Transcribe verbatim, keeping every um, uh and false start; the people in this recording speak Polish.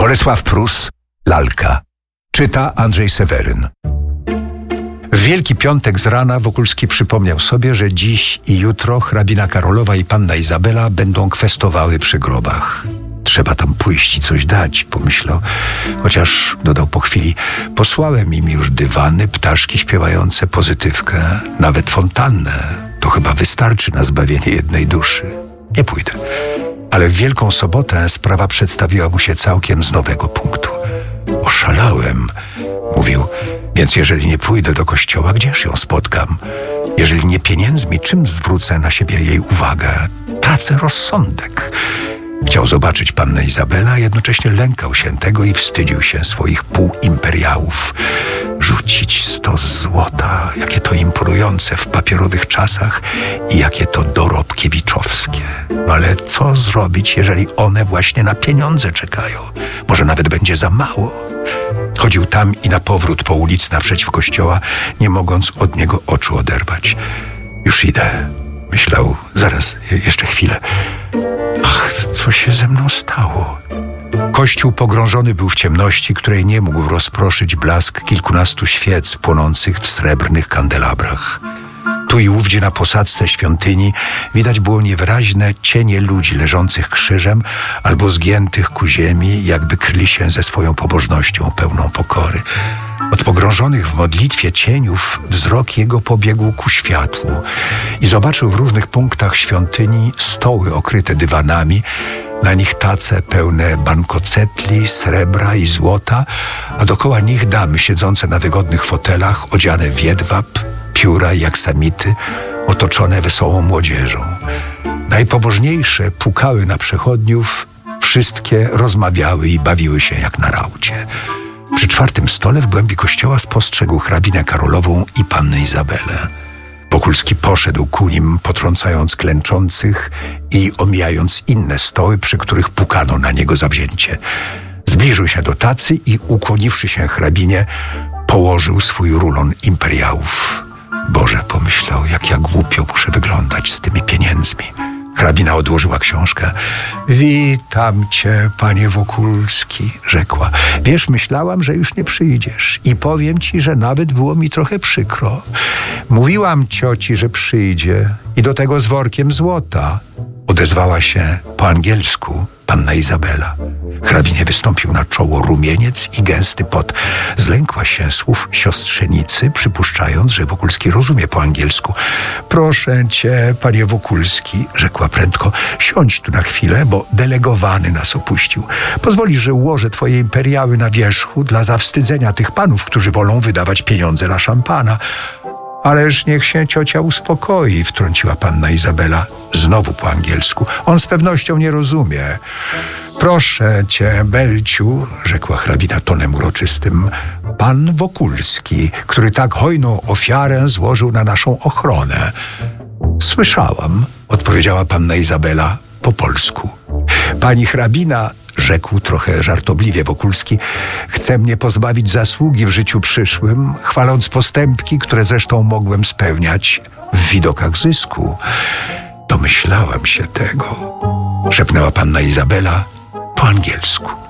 Bolesław Prus, Lalka. Czyta Andrzej Seweryn. W Wielki Piątek z rana Wokulski przypomniał sobie, że dziś i jutro hrabina Karolowa i panna Izabela będą kwestowały przy grobach. Trzeba tam pójść i coś dać, pomyślał. Chociaż, dodał po chwili, posłałem im już dywany, ptaszki śpiewające, pozytywkę, nawet fontannę. To chyba wystarczy na zbawienie jednej duszy. Nie pójdę. Ale w Wielką Sobotę sprawa przedstawiła mu się całkiem z nowego punktu. Oszalałem, mówił, więc jeżeli nie pójdę do kościoła, gdzież ją spotkam? Jeżeli nie pieniędzmi, czym zwrócę na siebie jej uwagę? Tracę rozsądek. Chciał zobaczyć pannę Izabelę, a jednocześnie lękał się tego i wstydził się swoich półimperiałów. Rzucić stos złota, jakie to imponujące w papierowych czasach i jakie to dorobkiewiczowskie. Ale co zrobić, jeżeli one właśnie na pieniądze czekają? Może nawet będzie za mało? Chodził tam i na powrót po ulicy naprzeciw kościoła, nie mogąc od niego oczu oderwać. Już idę, myślał, zaraz, jeszcze chwilę. Ach, co się ze mną stało? Kościół pogrążony był w ciemności, której nie mógł rozproszyć blask kilkunastu świec płonących w srebrnych kandelabrach. Tu i ówdzie na posadzce świątyni widać było niewyraźne cienie ludzi leżących krzyżem albo zgiętych ku ziemi, jakby kryli się ze swoją pobożnością pełną pokory. Od pogrążonych w modlitwie cieniów wzrok jego pobiegł ku światłu i zobaczył w różnych punktach świątyni stoły okryte dywanami, na nich tace pełne bankocetli, srebra i złota, a dokoła nich damy siedzące na wygodnych fotelach, odziane w jedwab, pióra i aksamity, otoczone wesołą młodzieżą. Najpobożniejsze pukały na przechodniów, wszystkie rozmawiały i bawiły się jak na raucie. Przy czwartym stole w głębi kościoła spostrzegł hrabinę Karolową i pannę Izabelę. Wokulski poszedł ku nim, potrącając klęczących i omijając inne stoły, przy których pukano na niego zawzięcie. Zbliżył się do tacy i, ukłoniwszy się hrabinie, położył swój rulon imperiałów. Boże, pomyślał, jak ja głupio muszę wyglądać z tymi pieniędzmi. Hrabina odłożyła książkę. Witam cię, panie Wokulski, rzekła. Wiesz, myślałam, że już nie przyjdziesz i powiem ci, że nawet było mi trochę przykro. Mówiłam cioci, że przyjdzie i do tego z workiem złota. Odezwała się po angielsku panna Izabela. Hrabinie wystąpił na czoło rumieniec i gęsty pot. Zlękła się słów siostrzenicy, przypuszczając, że Wokulski rozumie po angielsku. Proszę cię, panie Wokulski, rzekła prędko, siądź tu na chwilę, bo delegowany nas opuścił. Pozwolisz, że ułożę twoje imperiały na wierzchu dla zawstydzenia tych panów, którzy wolą wydawać pieniądze na szampana. Ależ niech się ciocia uspokoi, wtrąciła panna Izabela, znowu po angielsku. On z pewnością nie rozumie. Proszę cię, Belciu, rzekła hrabina tonem uroczystym, pan Wokulski, który tak hojną ofiarę złożył na naszą ochronę. Słyszałam, odpowiedziała panna Izabela po polsku. Pani hrabina, rzekł trochę żartobliwie Wokulski, chce mnie pozbawić zasługi w życiu przyszłym, chwaląc postępki, które zresztą mogłem spełniać w widokach zysku. Domyślałam się tego, szepnęła panna Izabela po angielsku.